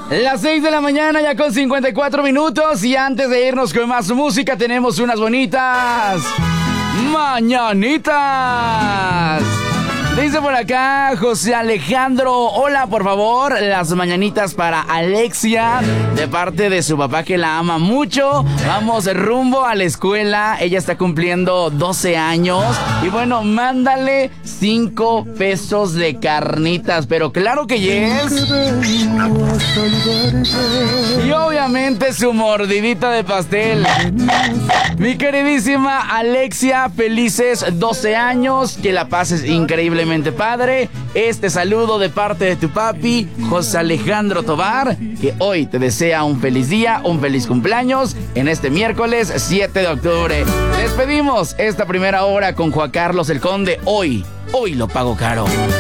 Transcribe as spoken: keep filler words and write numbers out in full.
Las seis de la mañana ya con cincuenta y cuatro minutos y antes de irnos con más música tenemos unas bonitas mañanitas. Dice por acá José Alejandro, hola, por favor, las mañanitas para Alexia, de parte de su papá que la ama mucho. Vamos rumbo a la escuela, ella está cumpliendo doce años. Y bueno, mándale cinco pesos de carnitas, pero claro que yes. Y obviamente su mordidita de pastel. Mi queridísima Alexia, felices doce años, que la pases increíblemente padre. Este saludo de parte de tu papi, José Alejandro Tobar, que hoy te desea un feliz día, un feliz cumpleaños en este miércoles siete de octubre. Despedimos esta primera hora con Juan Carlos el Conde. Hoy, hoy lo pago caro.